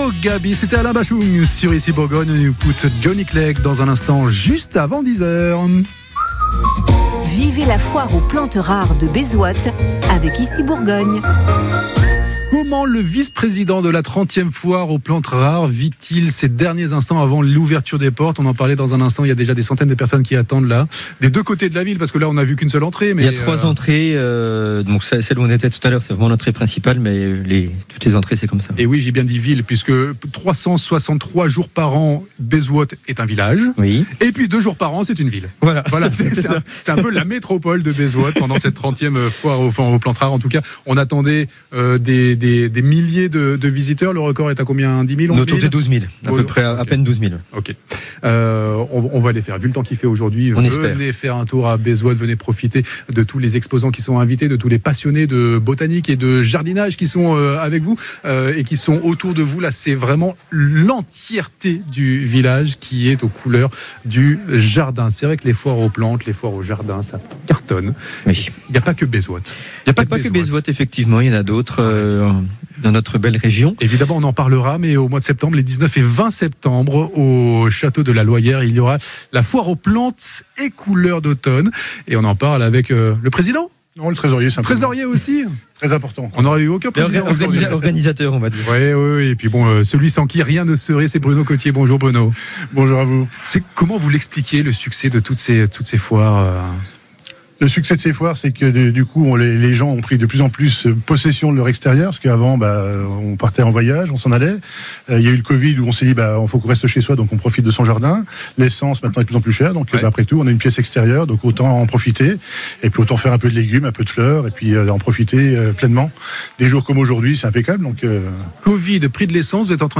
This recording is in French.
Oh Gabi, c'était Alain Bachung sur Ici Bourgogne. On écoute Johnny Clegg dans un instant, juste avant 10h. Vivez la foire aux plantes rares de Bézoite avec Ici Bourgogne. Comment le vice-président de la 30e foire aux plantes rares vit-il ces derniers instants avant l'ouverture des portes? On en parlait dans un instant, il y a déjà des centaines de personnes qui attendent là, des deux côtés de la ville, parce que là on n'a vu qu'une seule entrée. Mais il y a 3 entrées, donc celle où on était tout à l'heure, c'est vraiment l'entrée principale, mais toutes les entrées c'est comme ça. Et oui, j'ai bien dit ville, puisque 363 jours par an, Bézoite est un village, oui. Et puis 2 jours par an, c'est une ville. Voilà c'est un peu la métropole de Bézoite pendant cette 30e foire aux plantes rares. En tout cas, on attendait des milliers de visiteurs. Le record est à combien? 10 000? Autour de 12 000, à peu près, à peine 12 000. Ok. On va les faire. Vu le temps qu'il fait aujourd'hui, venez faire un tour à Bézoite, venez profiter de tous les exposants qui sont invités, de tous les passionnés de botanique et de jardinage qui sont avec vous et qui sont autour de vous. Là, c'est vraiment l'entièreté du village qui est aux couleurs du jardin. C'est vrai que les foires aux plantes, les foires au jardin, ça cartonne. Oui. Il n'y a pas que Bézoite. Il n'y a pas que Bézoite, effectivement. Il y en a d'autres dans notre belle région. Évidemment, on en parlera, mais au mois de septembre, les 19 et 20 septembre, au château de la Loyère, il y aura la foire aux plantes et couleurs d'automne. Et on en parle avec le président. Non, le trésorier, simplement. Trésorier aussi. Très important. On n'aurait eu aucun président. Organisateur, on va dire. Oui. Et puis bon, celui sans qui rien ne serait, c'est Bruno Cotier. Bonjour Bruno. Bonjour à vous. Comment vous l'expliquez, le succès de toutes ces foires Le succès de ces foires, c'est que du coup, les gens ont pris de plus en plus possession de leur extérieur, parce qu'avant, on partait en voyage, on s'en allait. Il y a eu le Covid où on s'est dit, il faut qu'on reste chez soi, donc on profite de son jardin. L'essence, maintenant, est de plus en plus chère, donc après tout, on a une pièce extérieure, donc autant en profiter, et puis autant faire un peu de légumes, un peu de fleurs, et puis en profiter pleinement. Des jours comme aujourd'hui, c'est impeccable. Donc Covid, prix de l'essence, vous êtes en train